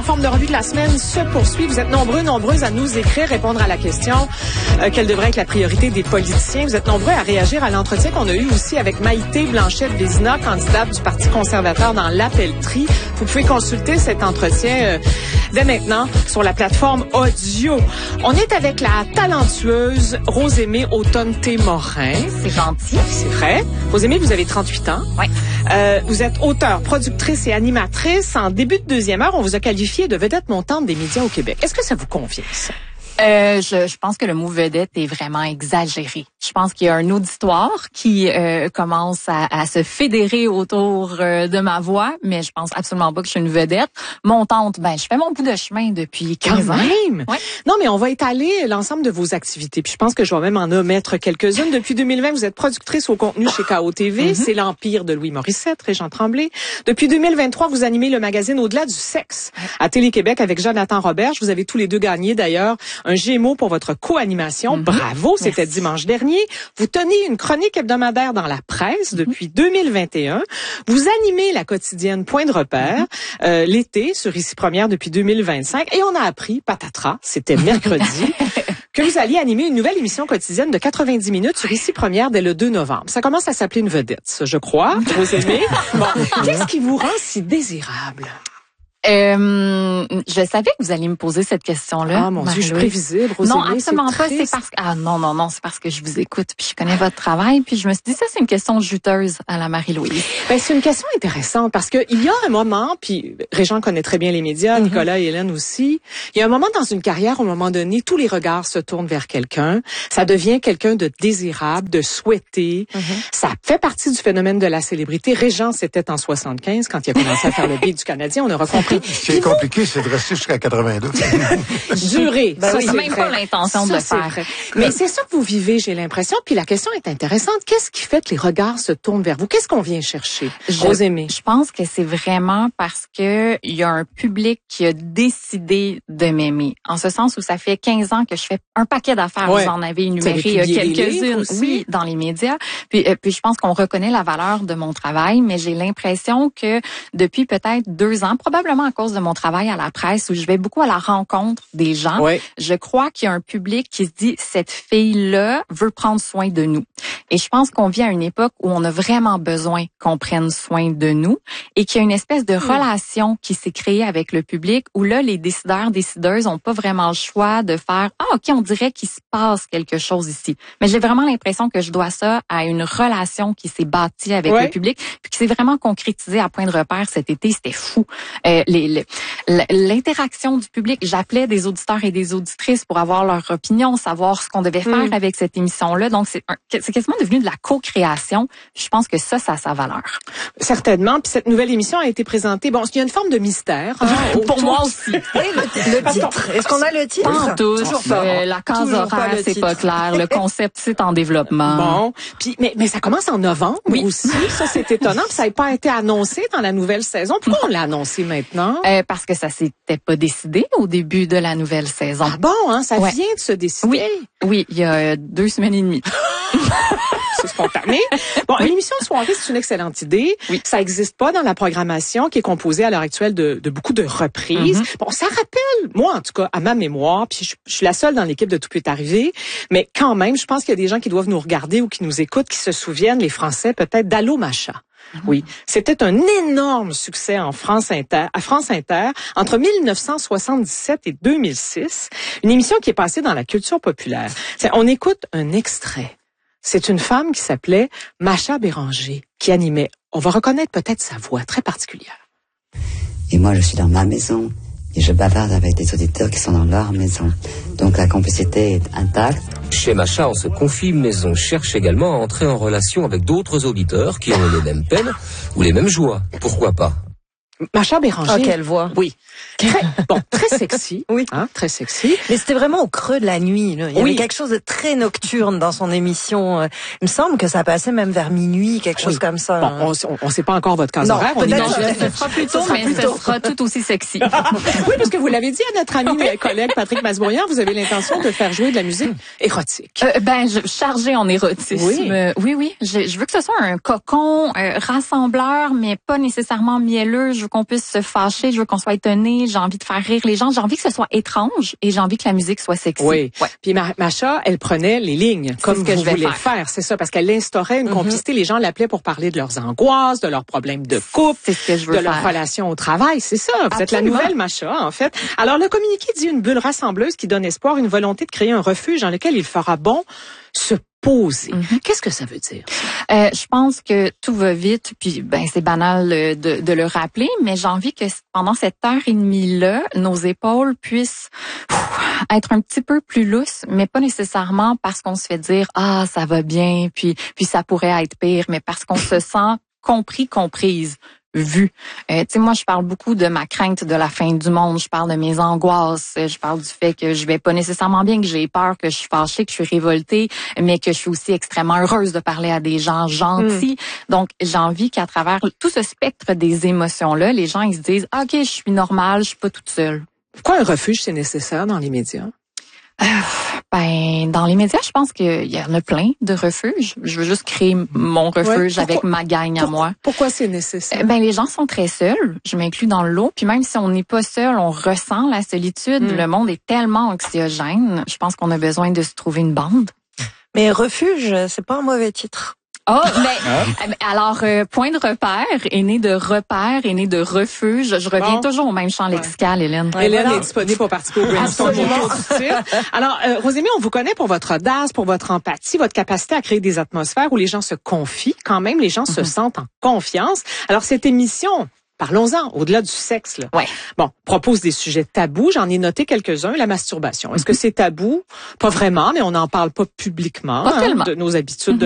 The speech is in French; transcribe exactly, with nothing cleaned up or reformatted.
en forme de revue de la semaine se poursuit. Vous êtes nombreux, nombreuses à nous écrire, répondre à la question euh, quelle devrait être la priorité des politiciens. Vous êtes nombreux à réagir à l'entretien qu'on a eu aussi avec Maïté Blanchette-Vézina, candidate du Parti conservateur dans l'Appellerie. Vous pouvez consulter cet entretien euh, dès maintenant sur la plateforme audio. On est avec la talentueuse Rosémée Automne-Témorin. C'est gentil. C'est vrai. Rosémée, vous avez trente-huit ans. Oui. Euh, vous êtes auteure, productrice et animatrice. En début de deuxième heure, on vous a qualifié de vedette montante des médias au Québec. Est-ce que ça vous convient, ça? Euh, je, je pense que le mot vedette est vraiment exagéré. Je pense qu'il y a un auditoire qui euh, commence à, à se fédérer autour euh, de ma voix, mais je pense absolument pas que je suis une vedette. Montante, ben je fais mon bout de chemin depuis quinze ans. Même. Ouais. Non, mais on va étaler l'ensemble de vos activités. Puis je pense que je vais même en omettre quelques-unes. Depuis deux mille vingt, vous êtes productrice au contenu chez K O T V. Mm-hmm. C'est l'empire de Louis Morissette, Régent Tremblay. Depuis deux mille vingt-trois, vous animez le magazine Au-delà du sexe à Télé-Québec avec Jonathan Roberge. Vous avez tous les deux gagné d'ailleurs un Gémeaux pour votre co-animation. Mm-hmm. Bravo, c'était Merci. Dimanche dernier. Vous tenez une chronique hebdomadaire dans la presse depuis mm-hmm. deux mille vingt et un. Vous animez la quotidienne Point de repère mm-hmm. euh, l'été sur Ici Première depuis deux mille vingt-cinq. Et on a appris, patatras, c'était mercredi, que vous alliez animer une nouvelle émission quotidienne de quatre-vingt-dix minutes sur Ici Première dès le deux novembre. Ça commence à s'appeler une vedette, je crois. Vous aimez? Bon, qu'est-ce qui vous rend si désirable? Euh, je savais que vous alliez me poser cette question-là. Ah mon Dieu, je suis prévisible, Rosémée. Non, absolument c'est pas. C'est parce que ah non non non, c'est parce que je vous écoute puis je connais votre travail puis je me suis dit ça c'est une question juteuse à la Marie-Louise. Ben c'est une question intéressante parce que il y a un moment puis Régent connaît très bien les médias, mm-hmm. Nicolas et Hélène aussi. Il y a un moment dans une carrière, au moment donné, tous les regards se tournent vers quelqu'un. Ça devient quelqu'un de désirable, de souhaité. Mm-hmm. Ça fait partie du phénomène de la célébrité. Régent, c'était en soixante-quinze quand il a commencé à faire le beat du Canadien. On a compris. Ce qui est compliqué, c'est de rester jusqu'à quatre-vingt-deux. Durer. Ben ça, oui, c'est même vrai. pas l'intention ça, de le faire. Vrai. Mais c'est ça que vous vivez, j'ai l'impression. Puis la question est intéressante. Qu'est-ce qui fait que les regards se tournent vers vous? Qu'est-ce qu'on vient chercher? Rosémée. Je, je pense que c'est vraiment parce que il y a un public qui a décidé de m'aimer. En ce sens où ça fait quinze ans que je fais un paquet d'affaires. Ouais. Vous en avez énuméré quelques-unes. Oui, dans les médias. Puis, euh, puis je pense qu'on reconnaît la valeur de mon travail, mais j'ai l'impression que depuis peut-être deux ans, probablement à cause de mon travail à la presse où je vais beaucoup à la rencontre des gens, ouais. je crois qu'il y a un public qui se dit cette fille-là veut prendre soin de nous. Et je pense qu'on vit à une époque où on a vraiment besoin qu'on prenne soin de nous et qu'il y a une espèce de mmh. relation qui s'est créée avec le public où là, les décideurs, décideuses ont pas vraiment le choix de faire « Ah, OK, on dirait qu'il se passe quelque chose ici. » Mais j'ai vraiment l'impression que je dois ça à une relation qui s'est bâtie avec ouais. le public puis qui s'est vraiment concrétisée à Point de repère cet été. C'était fou. Euh, les, les, l'interaction du public, j'appelais des auditeurs et des auditrices pour avoir leur opinion, savoir ce qu'on devait faire mmh. avec cette émission-là. Donc, c'est, un, c'est quasiment devenu de la co-création. Je pense que ça, ça a sa valeur. Certainement. Puis cette nouvelle émission a été présentée. Bon, il y a une forme de mystère. Hein, pour moi aussi. Oui, le, le titre. Est-ce qu'on a le titre? Pas tous. Toujours pas. Euh, la case horaire, c'est pas clair. Le concept, c'est en développement. Bon. Puis, mais, mais ça commence en novembre oui. aussi. Ça, c'est étonnant. Puis ça n'a pas été annoncé dans la nouvelle saison. Pourquoi on l'a annoncé maintenant? Euh, parce que ça s'était pas décidé au début de la nouvelle saison. Ah bon, hein? Ça ouais. vient de se décider? Oui, oui, il y a deux semaines et demie. C'est spontané. Bon, oui. L'émission de soirée, c'est une excellente idée. Oui. Ça n'existe pas dans la programmation qui est composée à l'heure actuelle de, de beaucoup de reprises. Mm-hmm. Bon, ça rappelle, moi en tout cas, à ma mémoire, puis je, je suis la seule dans l'équipe de Tout peut arriver, mais quand même, je pense qu'il y a des gens qui doivent nous regarder ou qui nous écoutent, qui se souviennent, les Français peut-être, d'Allô Macha. Oui, c'était un énorme succès en France Inter, à France Inter entre mille neuf cent soixante-dix-sept et deux mille six, une émission qui est passée dans la culture populaire. C'est, on écoute un extrait. C'est une femme qui s'appelait Macha Béranger qui animait. On va reconnaître peut-être sa voix très particulière. Et moi, je suis dans ma maison et je bavarde avec des auditeurs qui sont dans leur maison. Donc la complicité est intacte. Chez Macha, on se confie, mais on cherche également à entrer en relation avec d'autres auditeurs qui ont les mêmes peines ou les mêmes joies. Pourquoi pas? Macha Béranger. Ah, quelle voix. Oui. Très, bon, très sexy. Oui. Hein, très sexy. Mais c'était vraiment au creux de la nuit, là. Il y oui. avait quelque chose de très nocturne dans son émission. Il me semble que ça passait même vers minuit, quelque chose oui. comme ça. Bon, on, on sait pas encore votre case non, horaire. On non, ce sera plus tôt, mais ce sera tout aussi sexy. Oui, parce que vous l'avez dit à notre ami oui. collègue Patrick Masbourian, vous avez l'intention de faire jouer de la musique érotique. Euh, ben, je, chargée en érotisme. Oui, euh, oui, oui. Je, je veux que ce soit un cocon euh, rassembleur, mais pas nécessairement mielleux. Je veux qu'on puisse se fâcher, je veux qu'on soit étonné, j'ai envie de faire rire les gens, j'ai envie que ce soit étrange et j'ai envie que la musique soit sexy. Oui. Ouais. Puis Macha, elle prenait les lignes comme ce que vous je vais voulez faire. faire, c'est ça, parce qu'elle instaurait une Mm-hmm. complicité. Les gens l'appelaient pour parler de leurs angoisses, de leurs problèmes de couple, C'est ce que je veux de leur faire. relation au travail. C'est ça. Vous Absolument. êtes la nouvelle Macha, en fait. Alors, le communiqué dit une bulle rassembleuse qui donne espoir, une volonté de créer un refuge dans lequel il fera bon se poser. Mm-hmm. Qu'est-ce que ça veut dire? Euh, je pense que tout va vite, puis ben c'est banal euh, de, de le rappeler, mais j'ai envie que pendant cette heure et demie-là, nos épaules puissent pff, être un petit peu plus lousses, mais pas nécessairement parce qu'on se fait dire « Ah, ça va bien », puis puis ça pourrait être pire, mais parce qu'on se sent compris, comprise. Vu. Euh, tu sais, moi, je parle beaucoup de ma crainte de la fin du monde. Je parle de mes angoisses. Je parle du fait que je vais pas nécessairement bien, que j'ai peur, que je suis fâchée, que je suis révoltée, mais que je suis aussi extrêmement heureuse de parler à des gens gentils. Mm. Donc, j'ai envie qu'à travers tout ce spectre des émotions-là, les gens, ils se disent, ah, OK, je suis normale, je suis pas toute seule. Pourquoi un refuge, c'est nécessaire dans les médias? Euh, ben, dans les médias, je pense qu'il y en a plein de refuges. Je veux juste créer mon refuge ouais, avec ma gang à moi. Pourquoi c'est nécessaire? Ben, les gens sont très seuls. Je m'inclus dans le lot. Puis même si on n'est pas seul, on ressent la solitude. Mm. Le monde est tellement anxiogène. Je pense qu'on a besoin de se trouver une bande. Mais refuge, c'est pas un mauvais titre. Oh, mais alors euh, point de repère est né de repère, est né de refuge. Je reviens bon. toujours au même champ lexical, ouais. Hélène. Ouais, Hélène voilà. est disponible pour participer au brainstorm autour du titre. Alors, euh, Rosémie, on vous connaît pour votre audace, pour votre empathie, votre capacité à créer des atmosphères où les gens se confient. Quand même, les gens mm-hmm. se sentent en confiance. Alors, cette émission, parlons-en, au-delà du sexe, là. Ouais. Bon, propose des sujets tabous. J'en ai noté quelques-uns. La masturbation. Est-ce mm-hmm. que c'est tabou? Pas vraiment, mais on n'en parle pas publiquement pas hein, de nos habitudes. Mm-hmm.